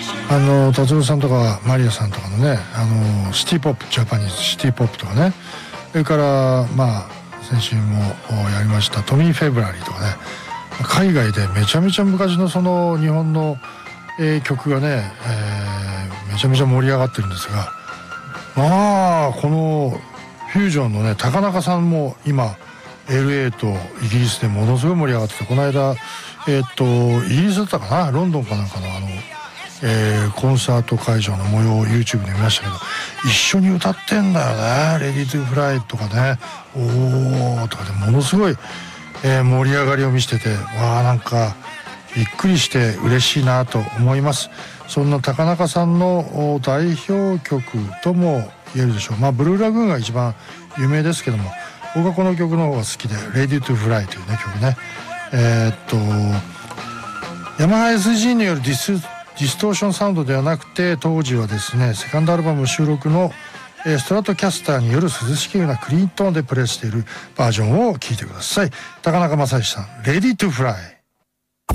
達郎さんとかマリアさんとかのねシティポップ、ジャパニーズシティポップとかね、それから先週もやりましたトミー・フェブラリーとかね、海外でめちゃめちゃ昔のその日本の、曲がね、めちゃめちゃ盛り上がってるんですが、このフュージョンのね高中さんも今 LA とイギリスでものすごい盛り上がってて、この間イギリスだったかな、ロンドンかなんかのコンサート会場の模様を YouTube で見ましたけど、一緒に歌ってんだよね。レディートゥフライとかね、おーとかでものすごい、盛り上がりを見せてて、なんかびっくりして嬉しいなと思います。そんな高中さんの代表曲とも言えるでしょう。ブルーラグーンが一番有名ですけども、僕はこの曲の方が好きで、レディートゥフライというね曲ね、ヤマハ SG によるディストーションサウンドではなくて、当時はですねセカンドアルバム収録のストラトキャスターによる涼しげなクリーントーンでプレイしているバージョンを聴いてください。高中正義さん、レディートゥフライ。